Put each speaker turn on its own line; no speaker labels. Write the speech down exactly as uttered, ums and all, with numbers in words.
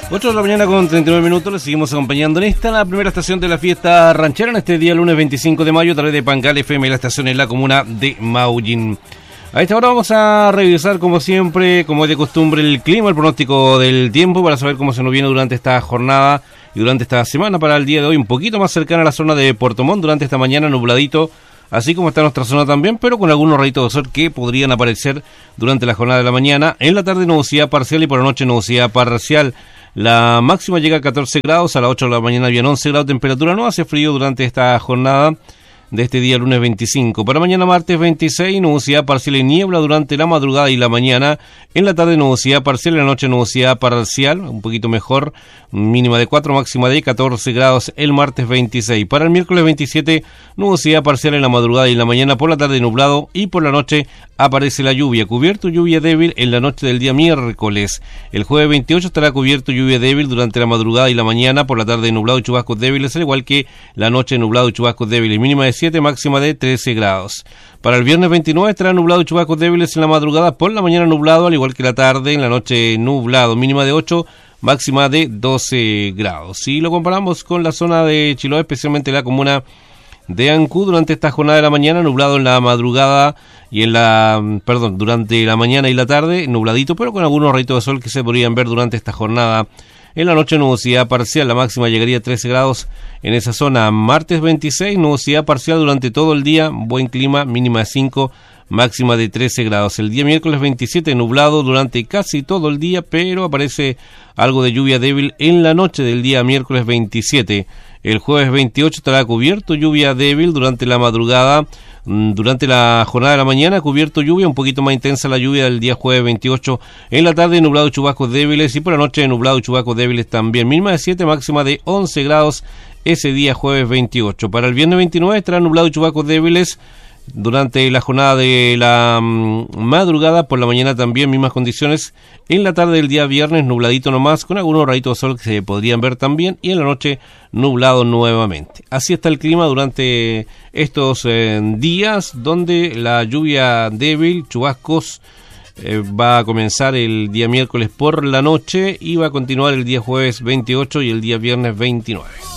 ocho de la mañana con treinta y nueve minutos, les seguimos acompañando en esta, la primera estación de la fiesta ranchera, en este día lunes veinticinco de mayo, a través de Pangal F M, la estación en la comuna de Maullín. A esta hora vamos a revisar, como siempre, como es de costumbre, el clima, el pronóstico del tiempo, para saber cómo se nos viene durante esta jornada y durante esta semana. Para el día de hoy, un poquito más cercana a la zona de Puerto Montt, durante esta mañana nubladito, así como está nuestra zona también, pero con algunos rayitos de sol que podrían aparecer durante la jornada de la mañana. En la tarde nubosidad parcial y por la noche nubosidad parcial. La máxima llega a catorce grados, a las ocho de la mañana habían once grados de temperatura, no hace frío durante esta jornada de este día lunes veinticinco. Para mañana martes veintiséis, nubosidad parcial y niebla durante la madrugada y la mañana. En la tarde nubosidad parcial, en la noche nubosidad parcial, un poquito mejor, mínima de cuatro, máxima de catorce grados el martes veintiséis. Para el miércoles veintisiete, nubosidad parcial en la madrugada y en la mañana, por la tarde nublado y por la noche aparece la lluvia, cubierto lluvia débil en la noche del día miércoles. El jueves veintiocho estará cubierto lluvia débil durante la madrugada y la mañana, por la tarde nublado y chubascos débiles, al igual que la noche nublado y chubascos débiles, mínima de siete, máxima de trece grados. Para el viernes veintinueve estará nublado y chubascos débiles en la madrugada, por la mañana nublado, al igual que la tarde, en la noche nublado, mínima de ocho, máxima de doce grados. Si lo comparamos con la zona de Chiloé, especialmente la comuna de Ancud, durante esta jornada de la mañana, nublado en la madrugada y en la, perdón, durante la mañana y la tarde, nubladito, pero con algunos rayitos de sol que se podrían ver durante esta jornada. En la noche nubosidad parcial, la máxima llegaría a trece grados en esa zona. Martes veintiséis, nubosidad parcial durante todo el día, buen clima, mínima de cinco, máxima de trece grados. El día miércoles veintisiete, nublado durante casi todo el día, pero aparece algo de lluvia débil en la noche del día miércoles veintisiete. El jueves veintiocho estará cubierto lluvia débil durante la madrugada. Durante la jornada de la mañana, cubierto lluvia, un poquito más intensa la lluvia del día jueves veintiocho. En la tarde, nublado y chubascos débiles, y por la noche, nublado y chubascos débiles también. Mínima de siete, máxima de once grados ese día jueves veintiocho. Para el viernes veintinueve estará nublado y chubascos débiles durante la jornada de la um, madrugada, por la mañana también mismas condiciones. En la tarde del día viernes, nubladito nomás, con algunos rayitos de sol que se podrían ver también, y en la noche nublado nuevamente. Así está el clima durante estos eh, días, donde la lluvia débil, chubascos, eh, va a comenzar el día miércoles por la noche y va a continuar el día jueves veintiocho y el día viernes veintinueve.